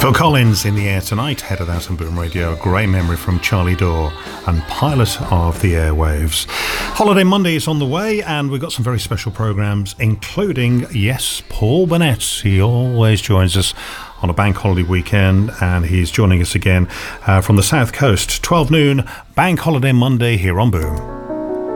Phil Collins in the air tonight, headed out on Boom Radio. A great memory from Charlie Dore and Pilot of the Airwaves. Holiday Monday is on the way, and we've got some very special programmes, including, yes, Paul Burnett. He always joins us on a bank holiday weekend, and he's joining us again from the South Coast. 12 noon, Bank Holiday Monday here on Boom.